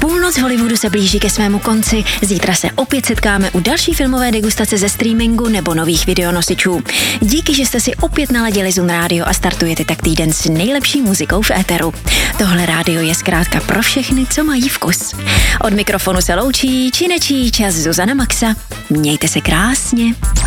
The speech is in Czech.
Půlnoc v Hollywoodu se blíží ke svému konci. Zítra se opět setkáme u další filmové degustace ze streamingu nebo nových videonosičů. Díky, že jste si opět naladili Zun Radio a startujete tak týden s nejlepší muzikou v éteru. Tohle rádio je zkrátka pro všechny, co mají vkus. Od mikrofonu se loučí činečí čas Zuzana Maxa. Mějte se krásně.